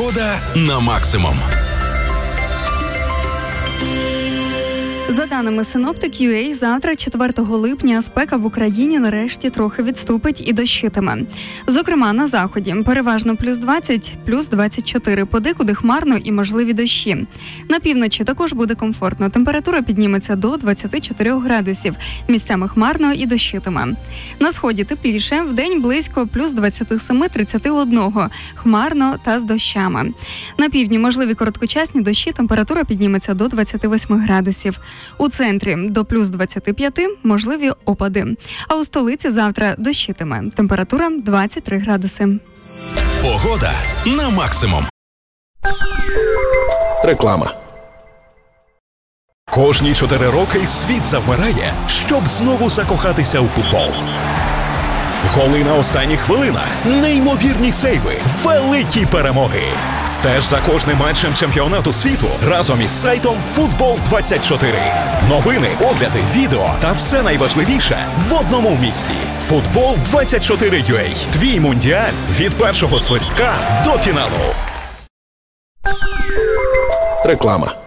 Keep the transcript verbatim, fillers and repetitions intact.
Погода на максимум. За даними Синоптик ю ей, завтра, четвертого липня, спека в Україні нарешті трохи відступить і дощитиме. Зокрема, на заході переважно плюс двадцять, плюс двадцять чотири, подекуди хмарно і можливі дощі. На півночі також буде комфортно. Температура підніметься до двадцяти чотирьох градусів. Місцями хмарно і дощитиме. На сході тепліше, вдень близько плюс двадцять сім - тридцять один, хмарно та з дощами. На півдні можливі короткочасні дощі, температура підніметься до двадцяти восьми градусів. У центрі до плюс двадцяти п'яти можливі опади. А у столиці завтра дощитиме. Температура двадцять три градуси. Погода на максимум. Реклама. Кожні чотири роки світ завмирає, щоб знову закохатися у футбол. Голи на останніх хвилинах, неймовірні сейви, великі перемоги. Стеж за кожним матчем чемпіонату світу разом із сайтом Футбол двадцять чотири. Новини, огляди, відео та все найважливіше в одному місці. Футбол двадцять чотири ю ей. Твій мундіаль від першого свистка до фіналу. Реклама.